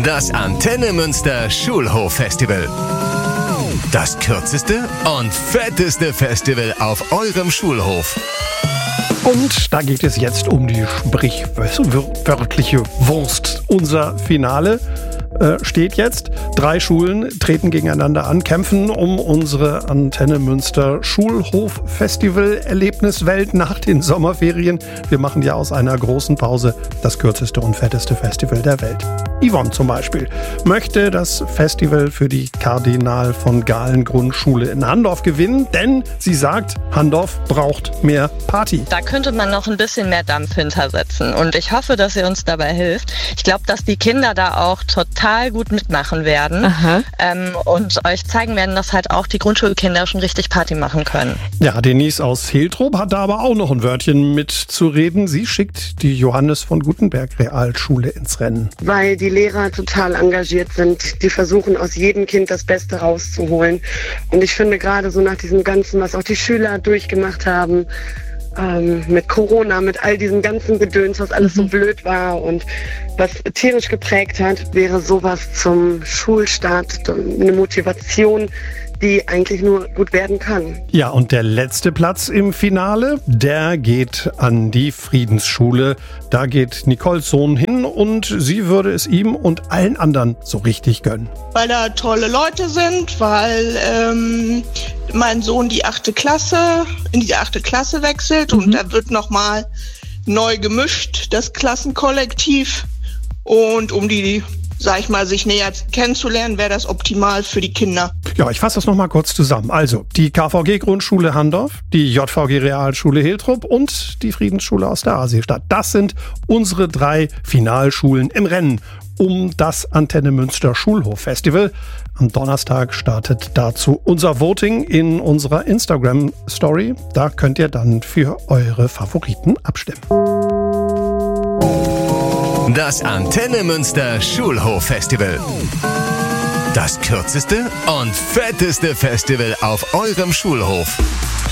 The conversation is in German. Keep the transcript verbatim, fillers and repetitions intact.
Das Antenne Münster Schulhof-Festival. Das kürzeste und fetteste Festival auf eurem Schulhof. Und da geht es jetzt um die sprichwörtliche Wurst. Unser Finale äh, steht jetzt. Drei Schulen treten gegeneinander an, kämpfen um unsere Antenne Münster Schulhof-Festival-Erlebniswelt nach den Sommerferien. Wir machen ja aus einer großen Pause das kürzeste und fetteste Festival der Welt. Yvonne zum Beispiel möchte das Festival für die Kardinal von Galen Grundschule in Handorf gewinnen, denn sie sagt, Handorf braucht mehr Party. Da könnte man noch ein bisschen mehr Dampf hintersetzen und ich hoffe, dass ihr uns dabei hilft. Ich glaube, dass die Kinder da auch total gut mitmachen werden ähm, und euch zeigen werden, dass halt auch die Grundschulkinder schon richtig Party machen können. Ja, Denise aus Hiltrop hat da aber auch noch ein Wörtchen mitzureden. Sie schickt die Johannes von Gutenberg Realschule ins Rennen. Weil die Lehrer total engagiert sind. Die versuchen aus jedem Kind das Beste rauszuholen. Und ich finde gerade so nach diesem Ganzen, was auch die Schüler durchgemacht haben, ähm, mit Corona, mit all diesem ganzen Gedöns, was alles so blöd war und was tierisch geprägt hat, wäre sowas zum Schulstart eine Motivation, die eigentlich nur gut werden kann. Ja, und der letzte Platz im Finale, der geht an die Friedensschule. Da geht Nicoles Sohn hin und sie würde es ihm und allen anderen so richtig gönnen. Weil da tolle Leute sind, weil ähm, mein Sohn die achte Klasse, in die achte Klasse wechselt mhm. und da wird nochmal neu gemischt, das Klassenkollektiv. Und um die sag ich mal, sich näher kennenzulernen, wäre das optimal für die Kinder. Ja, ich fasse das nochmal kurz zusammen. Also, die K V G-Grundschule Handorf, die J V G Realschule Hiltrop und die Friedensschule aus der Asiestadt. Das sind unsere drei Finalschulen im Rennen um das Antenne Münster Schulhof-Festival. Am Donnerstag startet dazu unser Voting in unserer Instagram-Story. Da könnt ihr dann für eure Favoriten abstimmen. Das Antenne Münster Schulhof-Festival. Das kürzeste und fetteste Festival auf eurem Schulhof.